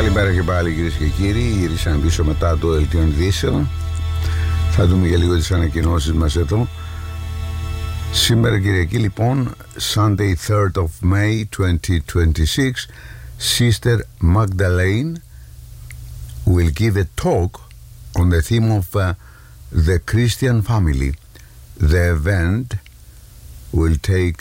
Καλημέρα και πάλι, κυρίες και κύριοι. Γυρίσαμε πίσω μετά το δελτίο ειδήσεων. Θα δούμε για λίγο τις ανακοινώσεις μας εδώ. Σήμερα Κυριακή λοιπόν, Sunday 3rd of May 2026, Sister Magdalene will give a talk on the theme of the Christian family. The event will take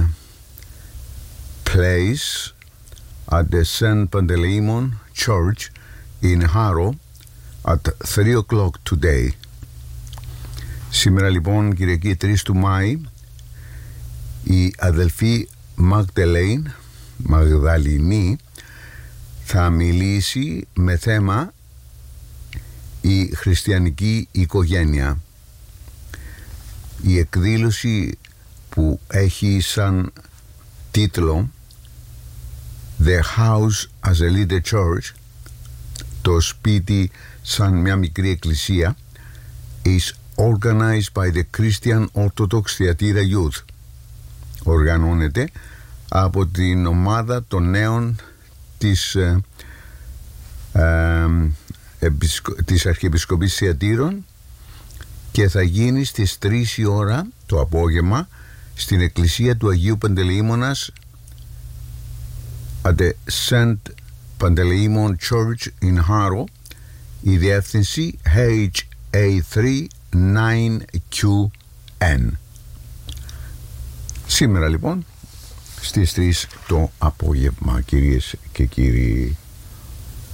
place at the St. Panteleimon Church in Harrow at 3 o'clock today. Σήμερα λοιπόν Κυριακή 3 του Μάη, η αδελφή Μαγδαληνή θα μιλήσει με θέμα η χριστιανική οικογένεια. Η εκδήλωση που έχει σαν τίτλο The House as a Little Church, το σπίτι σαν μια μικρή εκκλησία, is organized by the Christian Orthodox Theatira Youth. Οργανώνεται από την ομάδα των νέων της Αρχιεπισκοπής Θειατήρων και θα γίνει στις 3 η ώρα το απόγευμα στην εκκλησία του Αγίου Παντελεήμονας at the St. Panteleimon Church in Harrow. Η διεύθυνση HA39QN. Σήμερα λοιπόν στις 3 το απόγευμα, κυρίες και κύριοι.